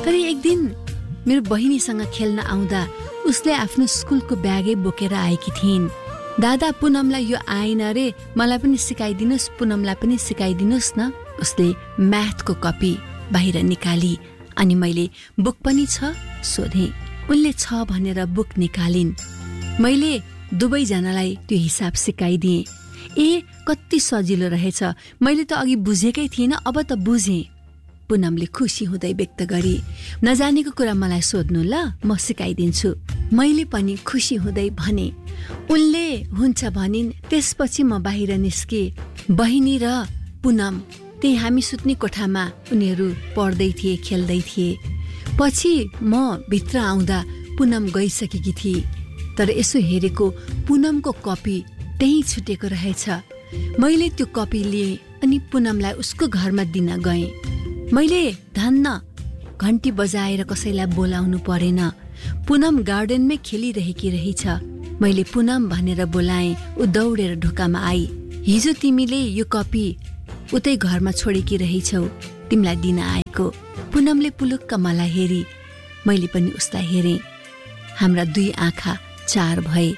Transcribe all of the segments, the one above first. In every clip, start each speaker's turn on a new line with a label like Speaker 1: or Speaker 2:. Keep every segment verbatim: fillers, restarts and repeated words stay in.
Speaker 1: तर एक दिन मेरो बहिनीसँग खेल्न आउँदा उसले आफ्नो स्कुलको ब्यागै बोकेर आएकी थिइन्। दादा पुनमलाई यो आएन रे, मलाई पनि सिकाइदिनुहोस्, पुनमलाई पनि सिकाइदिनुहोस् न। उसले म्याथको कपी बाहिर निकाली अनि मैले बुक पनि छ सोधेँ। उनले छ भनेर बुक निकालिन्। मैले दुवैजनालाई त्यो हिसाब सिकाइदिएँ। ए कति सजिलो रहेछ, मैले त अघि बुझेकै थिइनँ, अब त बुझेँ। पुनमले खुसी हुँदै व्यक्त गरी, नजानेको कुरा मलाई सोध्नु ल, म सिकाइदिन्छु। मैले पनि खुसी हुँदै भने। उनले हुन्छ भनिन्। त्यसपछि म बाहिर निस्के। बहिनी र पुनम त्यही हामी सुत्ने कोठामा उनीहरू पढ्दै थिए, खेल्दै थिए। पछि म भित्र आउँदा पुनम गइसकेकी थिए, तर यसो हेरेको पुनमको कपी त्यही छुटेको रहेछ। मैले त्यो कपी लिएँ अनि पुनमलाई उसको घरमा दिन गएँ। मैले धन्न घन्टी बजाएर कसैलाई बोलाउनु परेन। पुनम गार्डनमै खेलिरहेकी रहेछ। मैले पुनम भनेर बोलाएँ, ऊ दौडेर ढोकामा आई। हिजो तिमीले यो कपी उतै घरमा छोडेकी रहेछौ, तिमीलाई दिन आएको। पुनमले पुलुक्क मलाई हेरी, मैले पनि उसलाई हेरेँ। हाम्रा दुई आँखा चार भए।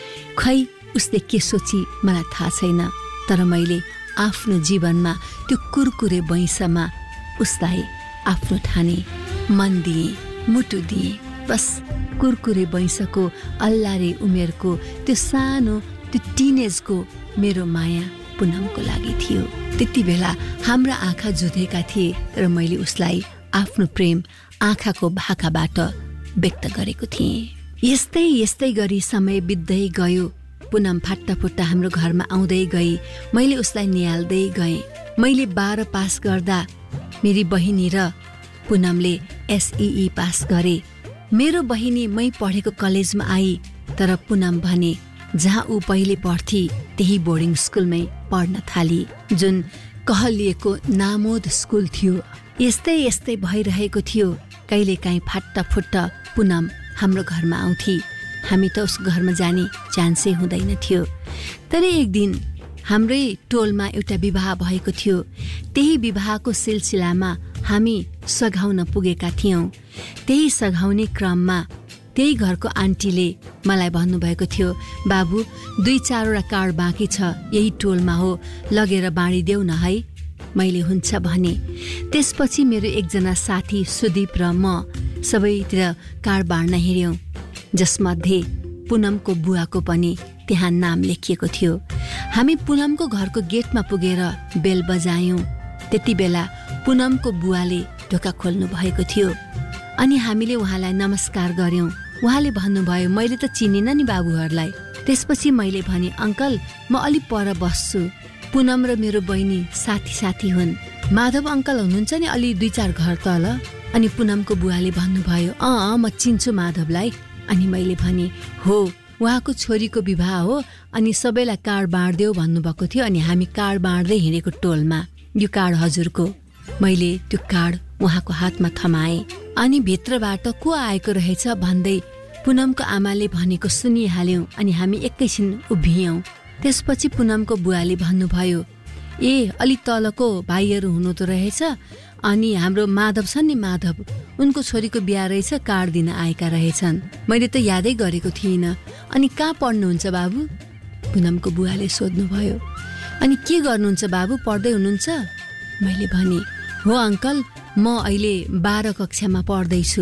Speaker 1: खै उसले के सोची मलाई थाहा छैन, तर मैले आफ्नो जीवनमा त्यो कुरकुरे वैंशमा उसलाई आफ्नो ठाने, मन दिएँ, मुटु दिएँ। बस कुरकुरे वैंशको अल्लारे उमेरको त्यो सानो त्यो टिनेजको मेरो माया पुनमको लागि थियो। त्यति बेला हाम्रा आँखा जुधेका थिए र मैले उसलाई आफ्नो प्रेम आँखाको भाकाबाट व्यक्त गरेको थिएँ। यस्तै यस्तै गरी समय बित्दै गयो। पुनम फाट्टाफुट्टा हाम्रो घरमा आउँदै गई। मैले उसलाई निहाल्दै गएँ। मैले बाह्र पास गर्दा मेरी बहिनी र पुनमले एसईई पास गरे। मेरो बहिनी मै पढेको कलेजमा आई, तर पुनम भने जहाँ ऊ पहिले पढ्थी त्यही बोर्डिङ स्कुलमै पढ्न थाली, जुन कहलिएको नामोद स्कुल थियो। यस्तै यस्तै भइरहेको थियो। कहिलेकाहीँ फाट्टाफुट्टा पुनम हाम्रो घरमा आउँथी। हामी त उसको घरमा जाने चान्सै हुँदैन थियो। तर एक दिन हाम्रै टोलमा एउटा विवाह भएको थियो। त्यही विवाहको सिलसिलामा हामी सघाउन पुगेका थियौँ। त्यही सघाउने क्रममा त्यही घरको आन्टीले मलाई भन्नुभएको थियो, बाबु दुई चारवटा कार्ड बाँकी छ, यही टोलमा हो, लगेर बाँडिदेऊ न है। मैले हुन्छ भने। त्यसपछि मेरो एकजना साथी सुदीप र म सबैतिर कार्ड बाँड्न हिँड्यौँ, जसमध्ये पुनमको बुवाको पनि त्यहाँ नाम लेखिएको थियो। हामी पुनमको घरको गेटमा पुगेर बेल बजायौँ। त्यति बेला पुनमको बुवाले ढोका खोल्नु भएको थियो अनि हामीले उहाँलाई नमस्कार गर्यौँ। उहाँले भन्नुभयो, मैले त चिनिनँ नि बाबुहरूलाई। त्यसपछि मैले भने, अङ्कल म अलि पर बस्छु, पुनम र मेरो बहिनी साथी साथी हुन्। माधव अङ्कल हुनुहुन्छ नि अलि दुई चार घर तल। अनि पुनमको बुवाले भन्नुभयो, अँ म चिन्छु माधवलाई। अनि मैले भने, हो उहाँको छोरीको विवाह हो अनि सबैलाई कार्ड बाँड्देऊ भन्नुभएको थियो, अनि हामी कार्ड बाँड्दै हिँडेको टोलमा। यो कार्ड हजुरको। मैले त्यो कार्ड उहाँको हातमा थमाएँ अनि भित्रबाट को आएको रहेछ भन्दै पुनमको आमाले भनेको सुनिहाल्यौँ अनि हामी एकैछिन उभियौँ। त्यसपछि पुनमको बुवाले भन्नुभयो, ए अलि तलको भाइहरू हुनु त रहेछ, अनि हाम्रो माधव छ नि माधव, उनको छोरीको बिहा रहेछ, कार्ड दिन आएका रहेछन्। मैले त यादै गरेको थिइनँ। अनि कहाँ पढ्नुहुन्छ बाबु? पुनमको बुवाले सोध्नुभयो। अनि के गर्नुहुन्छ बाबु, पढ्दै हुनुहुन्छ? मैले भने, हो अङ्कल म अहिले बाह्र कक्षामा पढ्दैछु।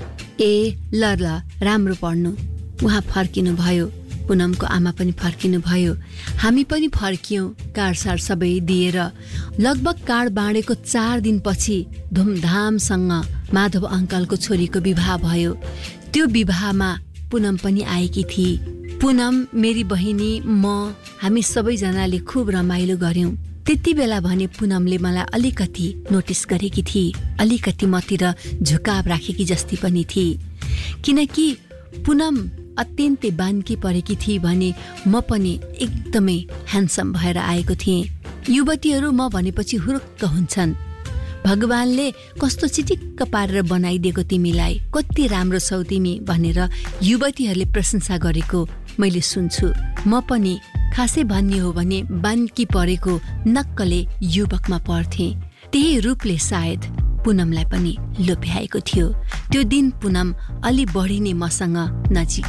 Speaker 1: ए ल ल राम्रो पढ्नु। उहाँ फर्किनु भयो। पुनमको आमा पनि फर्किनु भयो। हामी पनि फर्कियौँ कार्डसार सबै दिएर। लगभग कार्ड बाँडेको चार दिनपछि धुमधामसँग माधव अङ्कलको छोरीको विवाह भयो। त्यो विवाहमा पुनम पनि आएकी थिए। पुनम, मेरी बहिनी, म, हामी सबैजनाले खुब रमाइलो गर्यौँ। त्यति बेला भने पुनमले मलाई अलिकति नोटिस गरेकी थिए, अलिकति मतिर झुकाव राखेकी जस्ती पनि थिए। किनकि पुनम अत्यन्तै बान्की परेकी थिए भने म पनि एकदमै ह्यान्डसम भएर आएको थिएँ। युवतीहरू म भनेपछि हुरुक्क हुन्छन्। भगवानले कस्तो चिटिक्क पारेर बनाइदिएको तिमीलाई, कति राम्रो छौ तिमी भनेर युवतीहरूले प्रशंसा गरेको मैले सुन्छु। म पनि खासै भन्ने हो भने बान्की परेको नक्कले युवकमा पर्थेँ। त्यही रूपले सायद पुनमलाई पनि लोभ्याएको थियो। त्यो दिन पुनम अलि बढी नै मसँग नजिक